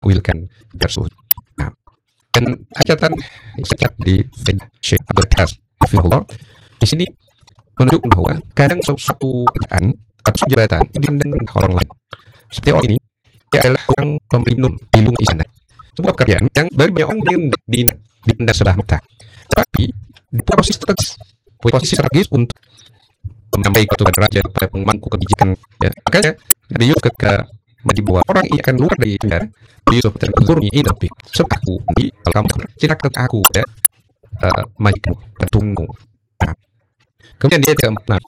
wilkan tersebut. Nah, dan hajatan sejak di Syekh Abdul Qadir Hafizahullah di sini menunjukkan bahwa kadang suatu pekerjaan atau jabatan dengan orang lain. Seperti orang ini, dia adalah orang pemberi nun di lunga sana. Sebuah pekerjaan yang bagi banyak orang dipandang sebelah mata, tapi di posisi strategis untuk menyampaikan kepada raja, pada pemangku kebijakan. Ya. Makanya Nabi Yusuf ketika dibawa orang ini akan keluar dari penjara, Nabi Yusuf terkurni idapik sebab di kalau kamu ceritakan aku ya majikanmu bertunggu. Nah, kemudian dia tidak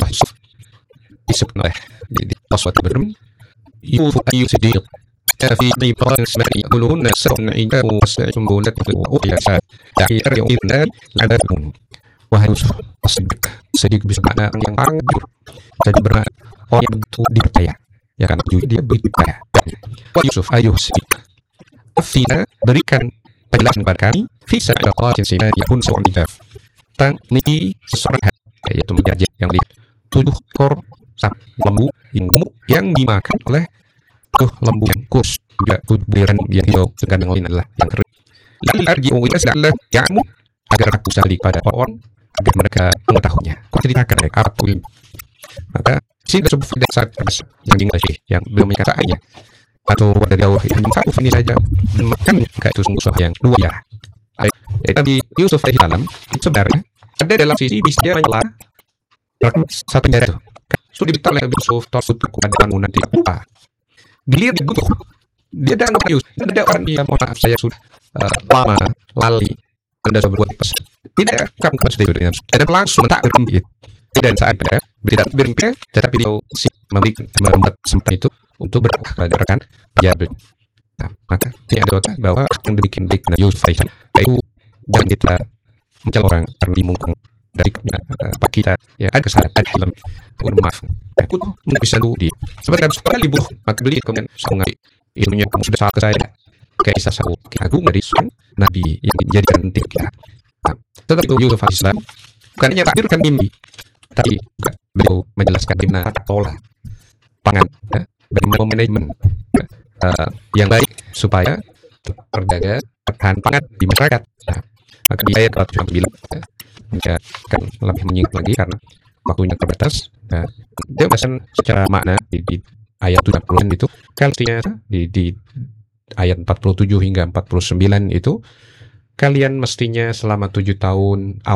disebut oleh di pasal berdoa Yusuf ayu sedih في ضيق السماء يأكلهن سبع عجاب وسبع سنبلات وأخرى سابع يومئذ العذاب wahai Yusuf sedikit bisa makna yang paling jujur jadi benar orang yang begitu dipercaya ya kan dia begitu dipercaya. Wahai Yusuf ayo sedikit afina berikan penjelasan kepada kami visa al-qatin sinai pun seorang hijab tentang niki seseorang yaitu menjadi yang lihat 7 ekor lembu yang gemuk yang dimakan oleh lembu yang kurus juga beliran yang hijau sedangkan yang lain adalah yang kering. Lalu arji'u ila sa'allah ya'mu agar aku balik pada orang agar mereka mengetahuinya. Kau ceritakan mereka apa itu? Maka sini ada sebuah dasar yang dingasih yang belum dikatakannya atau dari Allah yang satu ini saja makan kayak itu sungguh yang luar biasa. Nabi Yusuf alaihissalam sebenarnya ada dalam sisi bisa dia menyela satu penjara itu. Sudah diberikan oleh Nabi Yusuf tersebut kepada kamu nanti apa? Dia butuh. Dia dan Nabi Yusuf. Ada orang yang mohon maaf saya sudah lama lali anda sudah berbuat pesan. Tidak kamu sudah itu dengan dan langsung tak berhenti. Tidak saat tidak berhenti, tetapi dia memberikan membuat kesempatan itu untuk berdakwah kepada rekan penjara. Nah, maka ini ada kata bahwa yang dibikin baik Nabi Yusuf itu jangan kita mencela orang karena dimungkung dari apa kita ya ada kesalahan ada dalam maaf aku bisa dulu dia sebenarnya sekali buh maka beli kemudian saya ngerti ilmunya kamu sudah salah ke saya kayak isa saya agung dari seorang nabi yang menjadikan penting kita. Nah, tetapi Yusuf alaihissalam bukan hanya takdirkan mimpi tapi beliau menjelaskan bagaimana tata pola pangan ya, bagaimana manajemen yang baik supaya terjaga ketahanan pangan di masyarakat. Nah, maka di ayat 49 ya, akan lebih menyinggung lagi karena waktunya terbatas. Nah, dia bahkan secara makna di ayat 70 itu kalian di ayat 47 hingga 49 itu kalian mestinya selama 7 tahun